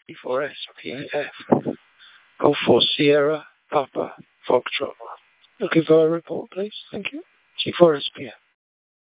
C4SPF. Golf 4 Sierra, Papa, Foxtrot. Looking for a report, please. Thank you. C4SPF.